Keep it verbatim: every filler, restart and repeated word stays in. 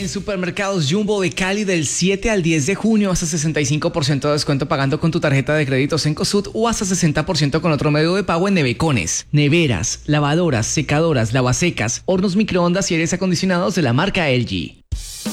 En Supermercados Jumbo de Cali del siete al diez de junio, hasta sesenta y cinco por ciento de descuento pagando con tu tarjeta de crédito Cencosud o hasta sesenta por ciento con otro medio de pago en Nevecones, neveras, lavadoras, secadoras, lavasecas, hornos microondas y aires acondicionados de la marca L G.